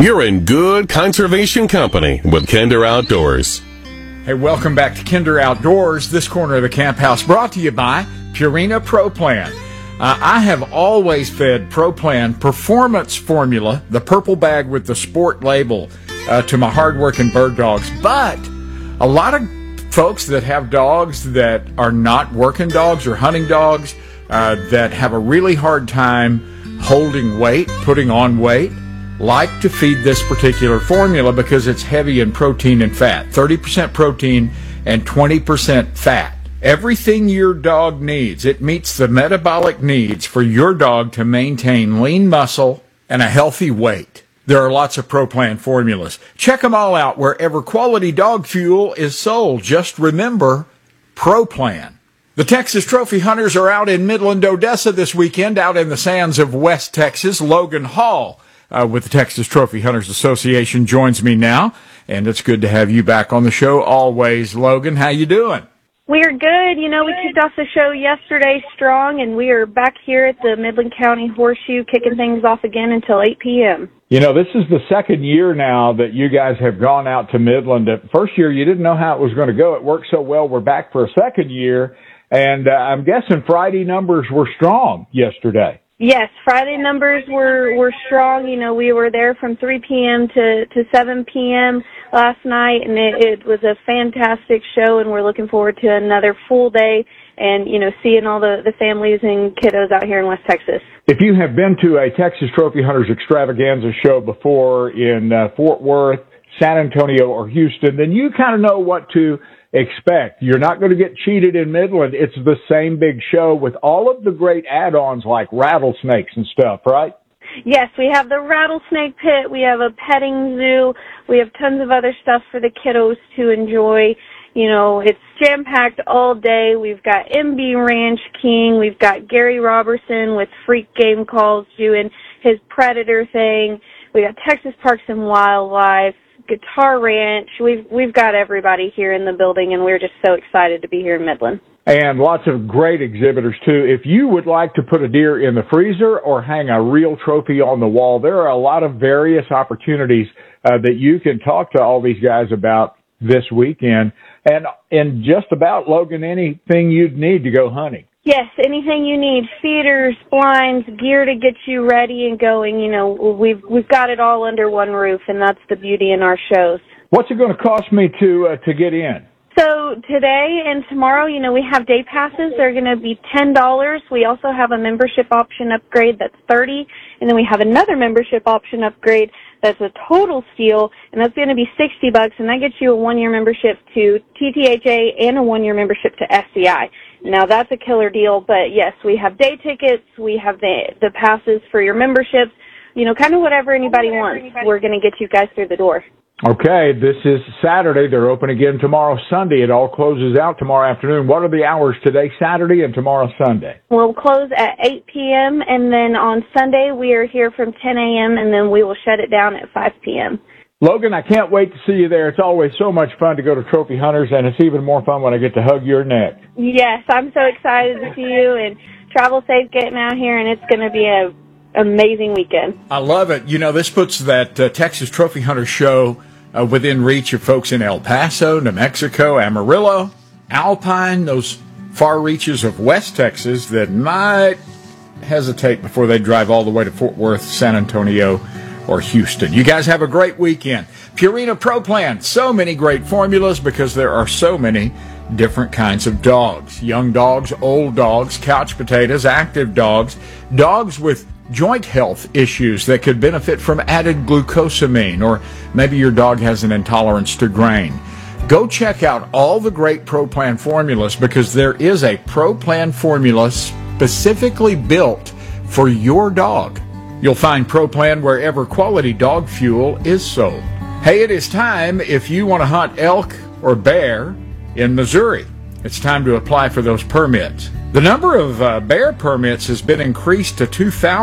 You're in good conservation company with Kinder Outdoors. Hey, welcome back to Kinder Outdoors. This corner of the camp house brought to you by Purina Pro Plan. I have always fed Pro Plan Performance Formula, the purple bag with the sport label, to my hardworking bird dogs. But a lot of folks that have dogs that are not working dogs or hunting dogs that have a really hard time holding weight, putting on weight, like to feed this particular formula because it's heavy in protein and fat. 30% protein and 20% fat. Everything your dog needs. It meets the metabolic needs for your dog to maintain lean muscle and a healthy weight. There are lots of Pro Plan formulas. Check them all out wherever quality dog fuel is sold. Just remember, Pro Plan. The Texas Trophy Hunters are out in Midland, Odessa this weekend, out in the sands of West Texas. Logan Hall with the Texas Trophy Hunters Association joins me now, and it's good to have you back on the show always. Logan, how you doing? We're good. You know, we kicked off the show yesterday strong, and we are back here at the Midland County Horseshoe kicking things off again until 8 p.m. You know, this is the second year now that you guys have gone out to Midland. The first year, you didn't know how it was going to go. It worked so well. We're back for a second year, and I'm guessing Friday numbers were strong yesterday. Yes, Friday numbers were strong. You know, we were there from 3 p.m. to 7 p.m. last night, and it was a fantastic show, and we're looking forward to another full day and, you know, seeing all the families and kiddos out here in West Texas. If you have been to a Texas Trophy Hunters Extravaganza show before in Fort Worth, San Antonio, or Houston, then you kind of know what to expect. You're not going to get cheated in Midland. It's the same big show with all of the great add-ons like rattlesnakes and stuff, right? Yes, we have the rattlesnake pit, we have a petting zoo, we have tons of other stuff for the kiddos to enjoy. You know, it's jam-packed all day. We've got MB Ranch King, we've got Gary Robertson with Freak Game Calls doing his Predator thing. We got Texas Parks and Wildlife, Guitar Ranch. We've got everybody here in the building, and we're just so excited to be here in Midland. And lots of great exhibitors, too. If you would like to put a deer in the freezer or hang a real trophy on the wall, there are a lot of various opportunities that you can talk to all these guys about this weekend. And just about, Logan, anything you'd need to go hunting. Yes, anything you need, feeders, blinds, gear to get you ready and going. You know, we've got it all under one roof, and that's the beauty in our shows. What's it going to cost me to get in? So today and tomorrow, you know, we have day passes. They're going to be $10. We also have a membership option upgrade that's $30, and then we have another membership option upgrade that's a total steal, and that's going to be $60, and that gets you a one-year membership to TTHA and a one-year membership to SCI. Now, that's a killer deal, but yes, we have day tickets, we have the passes for your memberships, you know, kind of whatever anybody wants. We're going to get you guys through the door. Okay, this is Saturday. They're open again tomorrow, Sunday. It all closes out tomorrow afternoon. What are the hours today, Saturday, and tomorrow, Sunday? We'll close at 8 p.m., and then on Sunday, we are here from 10 a.m., and then we will shut it down at 5 p.m. Logan, I can't wait to see you there. It's always so much fun to go to Trophy Hunters, and it's even more fun when I get to hug your neck. Yes, I'm so excited to see you, and travel safe getting out here, and it's going to be an amazing weekend. I love it. You know, this puts that Texas Trophy Hunter show within reach of folks in El Paso, New Mexico, Amarillo, Alpine, those far reaches of West Texas that might hesitate before they drive all the way to Fort Worth, San Antonio, or Houston. You guys have a great weekend. Purina Pro Plan, so many great formulas because there are so many different kinds of dogs. Young dogs, old dogs, couch potatoes, active dogs, dogs with joint health issues that could benefit from added glucosamine, or maybe your dog has an intolerance to grain. Go check out all the great Pro Plan formulas because there is a Pro Plan formula specifically built for your dog. You'll find Pro Plan wherever quality dog fuel is sold. Hey, it is time if you want to hunt elk or bear in Missouri. It's time to apply for those permits. The number of bear permits has been increased to 2,000.